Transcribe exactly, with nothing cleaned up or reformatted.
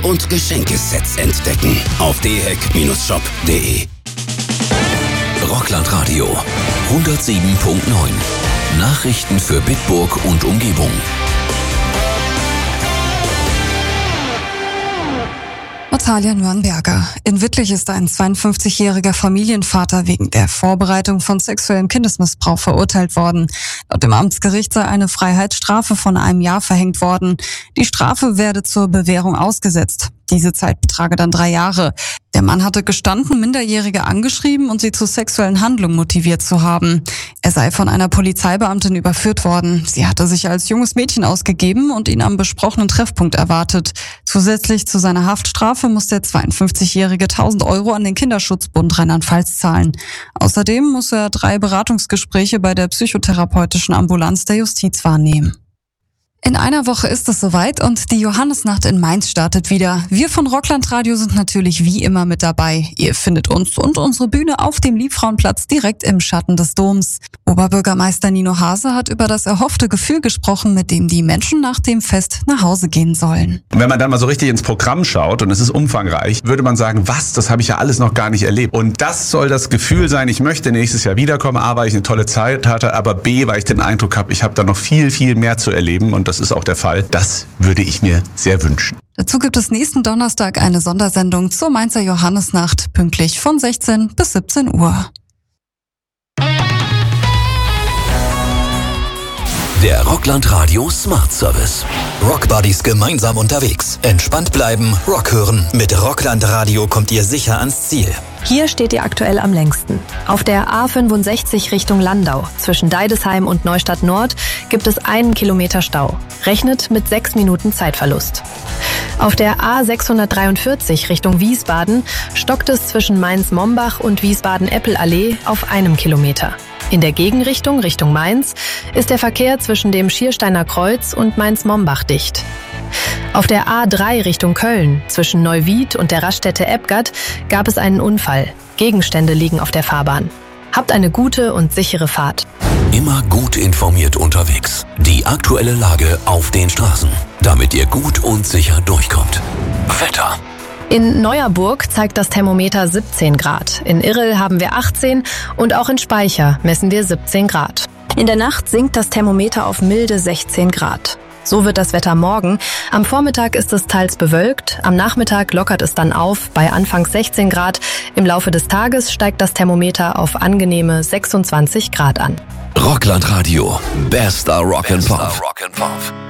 und Geschenkesets entdecken auf d heck Bindestrich shop punkt de. Rockland Radio hundertsieben Komma neun. Nachrichten für Bitburg und Umgebung. Natalia Nürnberger. In Wittlich ist ein zweiundfünfzigjähriger Familienvater wegen der Vorbereitung von sexuellem Kindesmissbrauch verurteilt worden. Laut dem Amtsgericht sei eine Freiheitsstrafe von einem Jahr verhängt worden. Die Strafe werde zur Bewährung ausgesetzt. Diese Zeit betrage dann drei Jahre. Der Mann hatte gestanden, Minderjährige angeschrieben und sie zu sexuellen Handlungen motiviert zu haben. Er sei von einer Polizeibeamtin überführt worden. Sie hatte sich als junges Mädchen ausgegeben und ihn am besprochenen Treffpunkt erwartet. Zusätzlich zu seiner Haftstrafe muss der zweiundfünfzigjährige tausend Euro an den Kinderschutzbund Rheinland-Pfalz zahlen. Außerdem muss er drei Beratungsgespräche bei der psychotherapeutischen Ambulanz der Justiz wahrnehmen. In einer Woche ist es soweit und die Johannisnacht in Mainz startet wieder. Wir von Rockland Radio sind natürlich wie immer mit dabei. Ihr findet uns und unsere Bühne auf dem Liebfrauenplatz direkt im Schatten des Doms. Oberbürgermeister Nino Hase hat über das erhoffte Gefühl gesprochen, mit dem die Menschen nach dem Fest nach Hause gehen sollen. Wenn man dann mal so richtig ins Programm schaut und es ist umfangreich, würde man sagen, was, das habe ich ja alles noch gar nicht erlebt. Und das soll das Gefühl sein, ich möchte nächstes Jahr wiederkommen, A, weil ich eine tolle Zeit hatte, aber B, weil ich den Eindruck habe, ich habe da noch viel, viel mehr zu erleben und das ist auch der Fall. Das würde ich mir sehr wünschen. Dazu gibt es nächsten Donnerstag eine Sondersendung zur Mainzer Johannisnacht, pünktlich von sechzehn bis siebzehn Uhr. Der Rockland Radio Smart Service. Rockbuddies gemeinsam unterwegs. Entspannt bleiben, Rock hören. Mit Rockland Radio kommt ihr sicher ans Ziel. Hier steht ihr aktuell am längsten. Auf der A fünfundsechzig Richtung Landau. Zwischen Deidesheim und Neustadt Nord gibt es einen Kilometer Stau. Rechnet mit sechs Minuten Zeitverlust. Auf der A sechshundertdreiundvierzig Richtung Wiesbaden stockt es zwischen Mainz-Mombach und Wiesbaden-Eppelallee auf einem Kilometer. In der Gegenrichtung, Richtung Mainz, ist der Verkehr zwischen dem Schiersteiner Kreuz und Mainz-Mombach dicht. Auf der A drei Richtung Köln, zwischen Neuwied und der Raststätte Ebgard, gab es einen Unfall. Gegenstände liegen auf der Fahrbahn. Habt eine gute und sichere Fahrt. Immer gut informiert unterwegs. Die aktuelle Lage auf den Straßen, damit ihr gut und sicher durchkommt. Wetter. In Neuerburg zeigt das Thermometer siebzehn Grad. In Irrel haben wir achtzehn und auch in Speicher messen wir siebzehn Grad. In der Nacht sinkt das Thermometer auf milde sechzehn Grad. So wird das Wetter morgen. Am Vormittag ist es teils bewölkt, am Nachmittag lockert es dann auf bei anfangs sechzehn Grad. Im Laufe des Tages steigt das Thermometer auf angenehme sechsundzwanzig Grad an. Rockland Radio, bester Rock and Pop.